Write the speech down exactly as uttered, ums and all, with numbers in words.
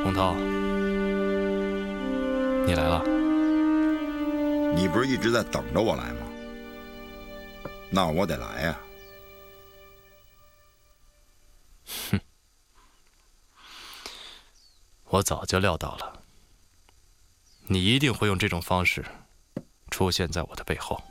洪涛，你来了。 你不是一直在等着我来吗？那我得来呀。 哼，我早就料到了，你一定会用这种方式出现在我的背后。